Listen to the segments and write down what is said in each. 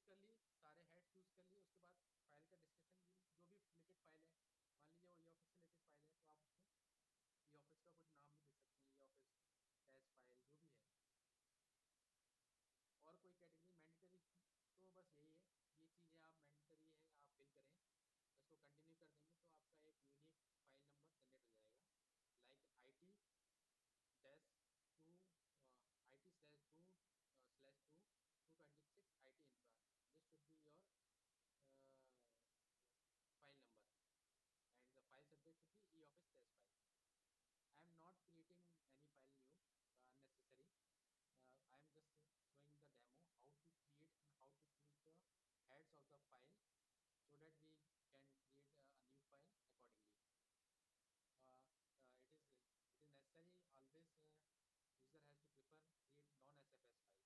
कर ली, सारे head choose कर लिए, उसके बाद फाइल का डिस्कशन, जो भी रिलेटेड फाइल है, मान लीजिए वो ई ऑफिस से रिलेटेड फाइल है तो आप उसमें ई ऑफिस का कुछ नाम भी लिख सकते हैं, ई ऑफिस टेस्ट फाइल जो भी है। और कोई कैटेगरी मैंडेटरी की, तो बस यही है, ये चीज़ें आप मैंडेटरी है आप फिल करें, इसको कंटिन्यू कर देंगे तो आपका एक यूनिक फाइल नंबर जनरेट हो जाएगा, like I T dash to, I T slash two slash to 226 I T infra, this should be your file number, and the file subject should be e-office test file. I am not creating any file new unnecessary. I am just showing the demo how to create and how to choose the heads of the file so that we can create a new file accordingly. It is necessary always, user has to prefer create non SFS file.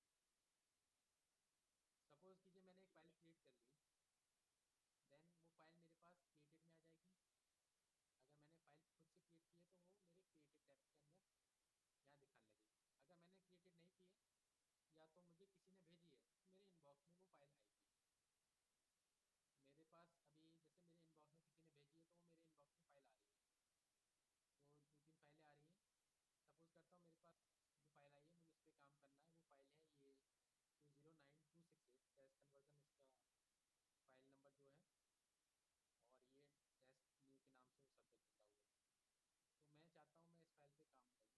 Suppose कीजिए मैंने एक file create कर ली, then वो file मेरे पास created में आ जाएगी। अगर मैंने फाइल खुद से क्रिएट की है तो वो मेरे क्रिएटेड टैब के अंदर यहाँ दिखाने लगेगी। अगर मैंने क्रिएटेड नहीं की है या तो मुझे किसी ने भेजी है तो मेरे इनबॉक्स में वो फाइल आएगी। मेरे पास अभी जैसे मेरे इनबॉक्स में किसी ने भेजी है तो वो मेरे इनबॉक्स में फाइल आ रही है, तो 2-3 फाइलें आ रही हैं। सपोज करता हूँ मेरे पास जो फाइल आई है मुझे उस पर काम करना है, वो फाइल है ये 209268 टेस्ट कन्वर्जन, इसका फाइल नंबर जो है, और ये टेस्ट न्यू के नाम से वो सब्जेक्ट लिखा हुआ है। तो मैं चाहता हूँ मैं इस फाइल पे काम करूँ।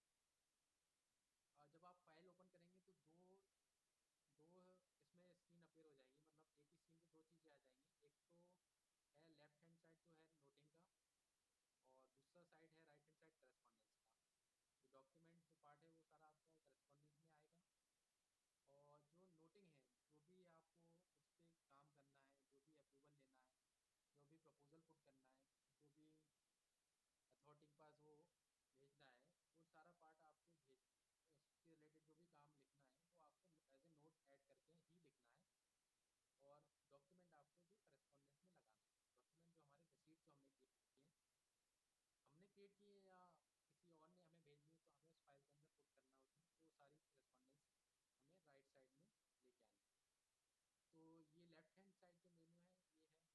जब आप फाइल ओपन करेंगे तो दो दो इसमें स्क्रीन अपीयर हो जाएगी, मतलब एक ही स्क्रीन पे दो चीज़ें आ जाएंगी। एक तो है लेफ्ट हैंड साइड जो है नोटिंग का, और दूसरा साइड है राइट हैंड साइड करस्पॉन्डेंस का। जो डॉक्यूमेंट जो पार्ट है वो सारा आपका करस्पॉन्डेंस में आएगा, और जो नोटिंग है जो भी आपको उस पर काम करना है, जो भी अप्रूवल लेना है, जो भी प्रपोजल पुट करना है, जो भी अथॉरिटी के पास वो भेजना है, वो सारा पार्ट आपको भेज उसके रिलेटेड जो भी काम लिखना है वो आपको एज ए नोट ऐड करके ही लिखना है। और डॉक्यूमेंट आपको जो करस्पॉन्डेंस में लगाना है, डॉक्यूमेंट जो हमारे रिसीट जो हमने क्रिएट किए, हमने क्रिएट किए या किसी और ने हमें भेज दिए, तो हमें उस फाइल के अंदर पुट करना उसमें, तो सारी करस्पॉन्डेंस हमें राइट साइड में लेके आनी है। तो ये लेफ्ट हैंड साइड जो मेन्यू है ये है,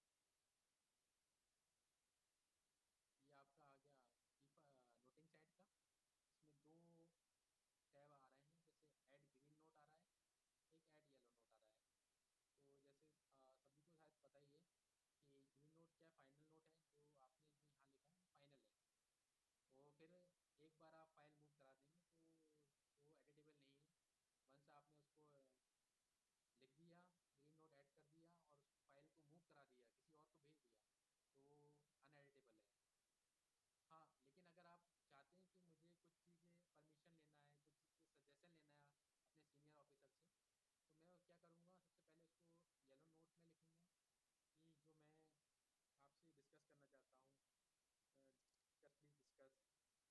ये आपका आ गया की नोटिंग साइड का। इसमें दो टैब आ रहे हैं, जैसे ऐड ग्रीन नोट आ रहा है, एक ऐड येलो नोट आ रहा है। तो जैसे सभी को शायद पता ही है कि ग्रीन नोट क्या फाइनल नोट है, जो आपने जो यहाँ लिखा है वो फाइनल है। वो फिर एक बार आप फाइल मूव करा देंगे तो वो एडिटेबल नहीं है। वंस आपने उसको लिख दिया, ग्रीन नोट ऐड कर दिया और उस फाइल को मूव करा दिया, किसी और को भेज दिया, तो वो अनएडिटेबल है। हाँ, लेकिन अगर आप चाहते हैं कि मुझे कुछ चीज़ें परमिशन लेना है, कुछ चीज़ें सजेशन लेना है अपने सीनियर ऑफिसर से, तो मैं क्या करूँगा, सबसे पहले उसको येलो नोट में लिखूँगा कि जो मैं आपसे डिस्कस करना चाहता हूँ, डिस्कस प्लीज डिस्कस,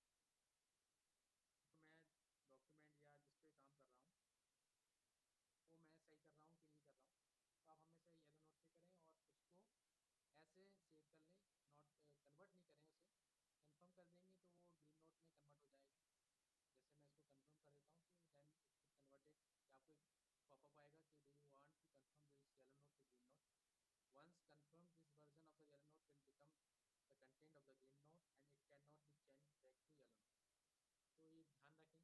तो मैं डॉक्यूमेंट या जिस पे काम कर रहा हूँ वो मैं सही कर रहा हूँ कि नहीं कर रहा हूँ। तो आप हमेशा येलो नोट पे करें और उसको ऐसे सेव कर लें, नोट कन्वर्ट नहीं करें उसे, कंफर्म कर देंगे तो वो ग्रीन नोट में कन्वर्ट हो जाएगा। जैसे मैं इसको कंफर्म कर देता हूँ तो देन इट शुड कन्वर्टेड, या आपको एक पॉपअप आएगा कि do you want to confirm this yellow note to green note, once confirm this version of the yellow note will become the content of the green note and it can not be change back to yellow note. तो ये ध्यान रखें।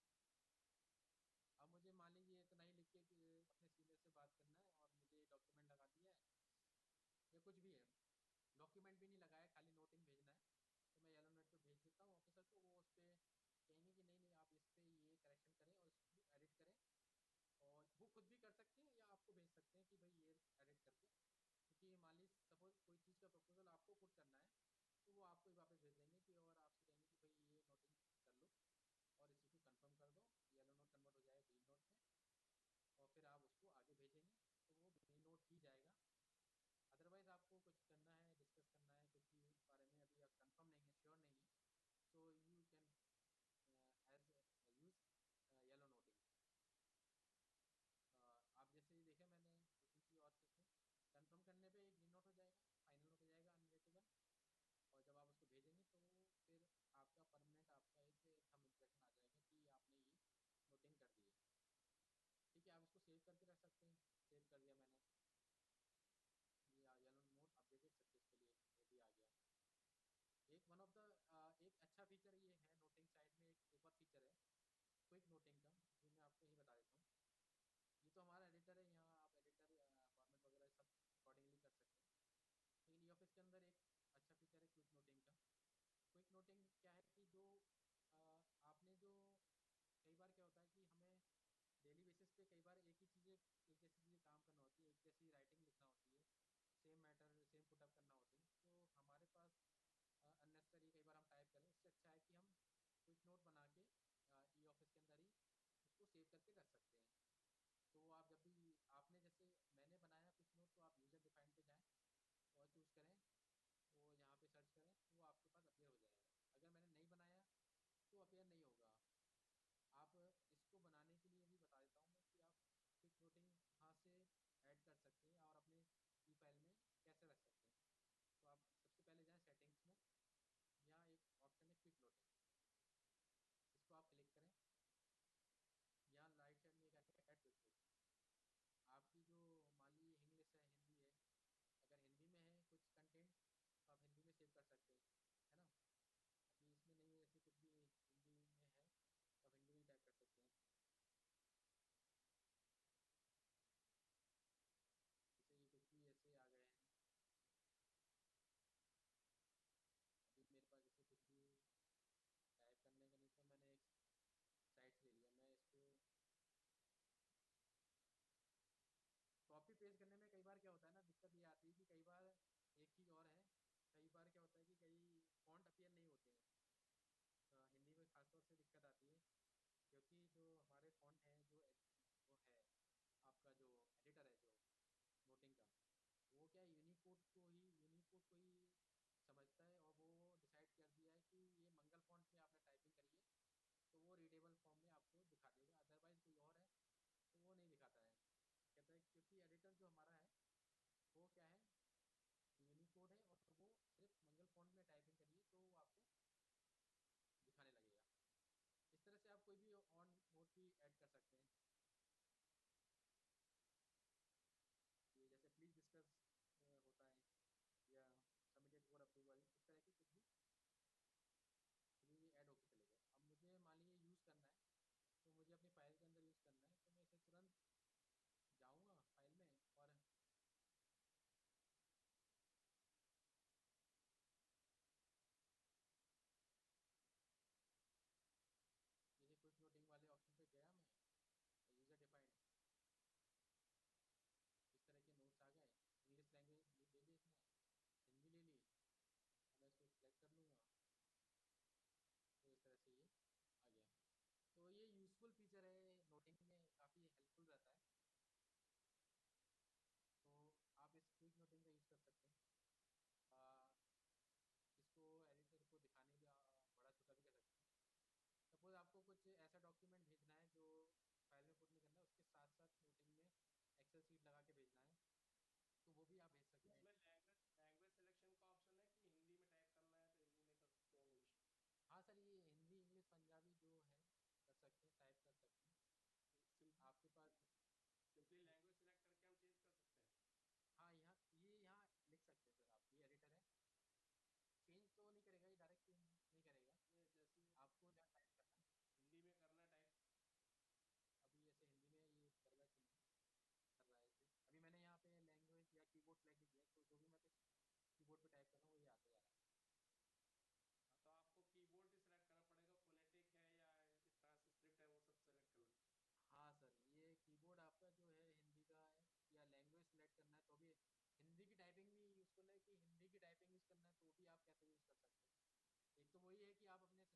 अब मुझे मान लीजिए इतना ही लिख के कि अपने सीनियर से बात करना है और मुझे डॉक्यूमेंट लगा दिया है या कुछ भी है, डॉक्यूमेंट भी नहीं लगाया, खाली नोटिंग भेजना है, तो मैं येलो नोट पे भेज देता हूँ ऑफिसर को। वो उस पर कहेंगे कि नहीं नहीं आप इस पर ये करेक्शन करें और इसको एडिट करें, और वो खुद भी कर सकते हैं या आपको भेज सकते हैं कि भाई ये एडिट करके, क्योंकि मान लीजिए सपोज कोई चीज़ का प्रपोजल आपको पुट करना है तो वो आपको ही वापस भेज देंगे कि, और आपसे कहेंगे कि भाई ये नोटिंग कर लो और इसी को कंफर्म कर दो, येलो नोट कन्वर्ट हो जाएगा ग्रीन नोट में, और फिर आप उसको आगे भेजेंगे तो वो ग्रीन नोट ही जाएगा। अदरवाइज आपको कुछ करना है, डिस्कस करना है कुछ भी उस बारे में, अभी आप कंफर्म नहीं है, श्योर नहीं है, so you can as use yellow noting. आप जैसे ही देखे मैंने दो तीन चीज़ और थी इसमें, कंफर्म करने पे ग्रीन नोट हो जाएगा, फाइनल नोट हो जाएगा अनरेटेबल, और जब आप उसको भेजेंगे तो फिर पे कई बार एक ही चीज़ें, एक जैसी चीज़ें काम करना होती है, एक जैसी राइटिंग लिखना होती है, सेम मैटर सेम पुटअप करना होते हैं, तो हमारे पास अननेसेसरी कई बार हम टाइप करें। इससे अच्छा है कि हम क्विक नोट बना के ई ऑफिस के अंदर ही उसको सेव करके रख सकते हैं। तो आप जब भी आपने जैसे मैंने बनाया क्विक नोट, तो आप यूज़र डिफाइंड पे जाएँ और चूज़ करें, वो यहाँ पे सर्च करें तो वो आपके पास अपीयर हो जाएगा। अगर मैंने नहीं बनाया तो अपीयर नहीं होगा। आप इसको बनाने के लिए भी बता देता हूँ मैं कि आप क्विक नोटिंग कहाँ से ऐड कर सकते हैं और अपने ई फाइल में कैसे रख सकते हैं। तो आप सबसे पहले जाएँ सेटिंग्स में, यहाँ एक ऑप्शन है क्विक नोटिंग, इसको आप क्लिक करें। यहाँ राइट साइड में एक आएगा ऐड क्विक नोट। आपकी जो मान लीजिए इंग्लिश है, हिंदी है, अगर हिंदी में है कुछ कंटेंट तो आप हिंदी में सेव कर सकते हैं, है ना। अभी इसमें नहीं है, जैसे कुछ भी हिंदी में है तो आप हिंदी में ही टाइप कर सकते हैं। जैसे ये कुछ भी ऐसे आ गए हैं, अभी मेरे पास जैसे कुछ भी टाइप करने का नहीं था, मैंने एक साइट से ले लिया। मैं इसको कॉपी पेस्ट करने में कई बार क्या होता है ना, दिक्कत ये आती है कि कई बार एक चीज़ और है, कई बार क्या होता है कि कई फॉन्ट अपीयर नहीं होते हैं। हिंदी में खासतौर से दिक्कत आती है, क्योंकि जो हमारे फॉन्ट हैं, जो वो है आपका जो एडिटर है जो नोटिंग का, वो क्या है यूनिकोड को ही समझता है, और वो डिसाइड कर दिया है कि ये मंगल फॉन्ट में आपने टाइपिंग करी है तो वो रीडेबल फॉर्म में आपको दिखा देगा, अदरवाइज कोई और है तो वो नहीं दिखाता है। कहता है क्योंकि एडिटर जो हमारा है वो क्या है, यूनिकोड है, और वो सिर्फ मंगल फॉन्ट में टाइपिंग करिए तो वो आपको दिखाने लगेगा। इस तरह से आप कोई भी ऑन नोट भी ऐड कर सकते हैं। ये जैसे प्लीज डिस्कस होता है, या सबमिटेड फॉर अप्रूवल, इस तरह की कुछ भी अभी ये ऐड होके चलेगा। अब मुझे मान लीजिए यूज़ करना है, तो मुझे अपनी फाइल के अंदर यूज़ करना है, तो मैं इसे तुरंत जाऊँगा फाइल में, और जैसे क्विक नोटिंग वाले ऑप्शन पे गया मैं, यूज़र डिफाइंड, इस तरह के नोट्स आ गए। इंग्लिश लैंग्वेज ले ली इसने, हिंदी ले ली, अब मैं इसको सिलेक्ट कर लूँगा, तो इस तरह से ये आ गया। तो ये यूज़फुल फीचर है, नोटिंग में काफ़ी हेल्पफुल रहता है। तो आप इस क्विक नोटिंग का यूज़ कर सकते हैं। आ, इसको एडिटर को दिखाने भी बड़ा छोटा भी कर सकते हैं। सपोज आपको कुछ ऐसा डॉक्यूमेंट भेजना है जो फाइल में पुट नहीं करना है, उसके साथ साथ नोटिंग में एक्सेल सीट लगा के भेजना है, तो वो भी आप भेज सकते हैं। इसमें लैंग्वेज लैंग्वेज सिलेक्शन का ऑप्शन है कि हिंदी में टाइप करना है तो हिंदी में कर सकते हैं, इंग्लिश। हाँ सर, ये हिंदी इंग्लिश पंजाबी जो है कर सकते हैं, टाइप कर सकते हैं आपके पास। सिंपली लैंग्वेज सिलेक्ट करके हम चेंज कर सकते हैं। हाँ, यहाँ लिख सकते हैं सर, आप ये एडिटर है, चेंज तो नहीं करेगा, ये डायरेक्ट चेंज नहीं करेगा, नहीं, जैसे आपको जहाँ टाइप करना है। हिंदी में करना टाइप। अभी जैसे हिंदी में ये कर रहा है चेंज, कर रहा है इसे। अभी मैंने यहाँ पे लैंग्वेज या कीबोर्ड सेलेक्ट किया है, तो जो भी मैं कुछ कीबोर्ड पे टाइप कर रहा हूँ वो ये आता जा रहा है। हाँ, तो आपको कीबोर्ड भी सिलेक्ट करना पड़ेगा, फोनेटिक है या किस तरह से स्क्रिप्ट है वो सब सेलेक्ट करना। हाँ सर, ये कीबोर्ड आपका जो है हिंदी का है, या लैंग्वेज सेलेक्ट करना है तो भी हिंदी की टाइपिंग भी यूज़फुल है, कि हिंदी की टाइपिंग यूज़ करना है तो भी आप कैसे यूज़ कर सकते हैं। एक तो वही है कि आप अपने